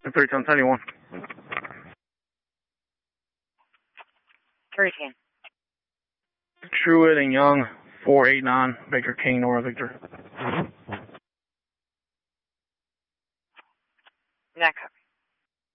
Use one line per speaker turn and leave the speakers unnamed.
31071.
310.
Truitt and Young, 489, Baker King, Nora Victor.